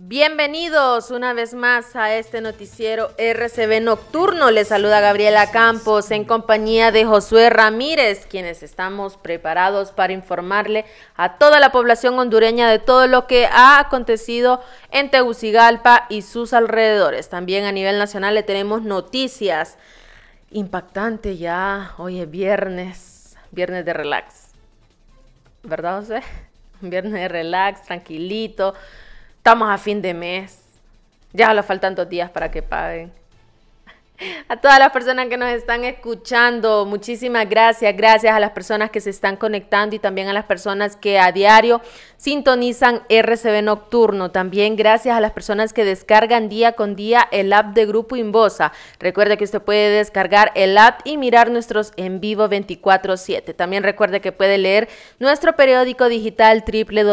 Bienvenidos una vez más a este noticiero RCB Nocturno. Les saluda Gabriela Campos en compañía de Josué Ramírez, quienes estamos preparados para informarle a toda la población hondureña de todo lo que ha acontecido en Tegucigalpa y sus alrededores. También a nivel nacional le tenemos noticias impactantes ya. Hoy es viernes de relax, ¿verdad, José? Viernes de relax, tranquilito. Estamos a fin de mes, ya le faltan 2 días para que paguen. A todas las personas que nos están escuchando, muchísimas gracias. Gracias a las personas que se están conectando y también a las personas que a diario sintonizan RCB Nocturno. También gracias a las personas que descargan día con día el app de Grupo Inbosa. Recuerde que usted puede descargar el app y mirar nuestros en vivo 24/7. También recuerde que puede leer nuestro periódico digital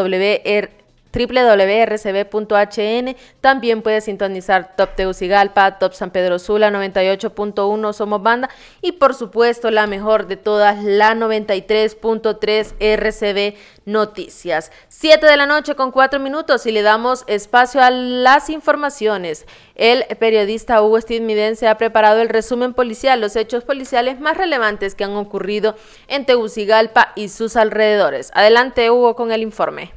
www.rcb.hn. También puede sintonizar Top Tegucigalpa, Top San Pedro Sula, 98.1 Somos Banda y por supuesto la mejor de todas, la 93.3 RCB Noticias. 7:04 y le damos espacio a las informaciones. El periodista Hugo Estividense ha preparado el resumen policial, los hechos policiales más relevantes que han ocurrido en Tegucigalpa y sus alrededores. Adelante, Hugo, con el informe.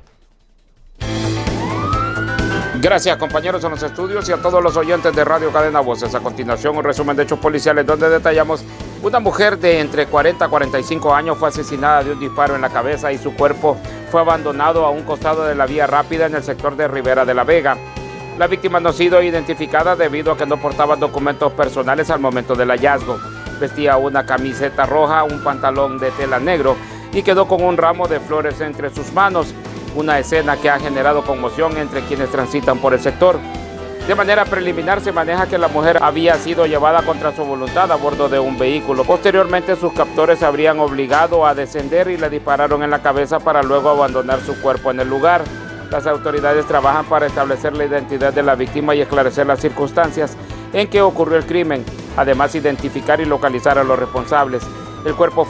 Gracias, compañeros en los estudios y a todos los oyentes de Radio Cadena Voces. A continuación, un resumen de hechos policiales donde detallamos una mujer de entre 40 a 45 años fue asesinada de un disparo en la cabeza y su cuerpo fue abandonado a un costado de la vía rápida en el sector de Ribera de la Vega. La víctima no ha sido identificada debido a que no portaba documentos personales al momento del hallazgo. Vestía una camiseta roja, un pantalón de tela negro y quedó con un ramo de flores entre sus manos. Una escena que ha generado conmoción entre quienes transitan por el sector. De manera preliminar se maneja que la mujer había sido llevada contra su voluntad a bordo de un vehículo. Posteriormente sus captores se habrían obligado a descender y le dispararon en la cabeza para luego abandonar su cuerpo en el lugar. Las autoridades trabajan para establecer la identidad de la víctima y esclarecer las circunstancias en que ocurrió el crimen. Además, identificar y localizar a los responsables. El cuerpo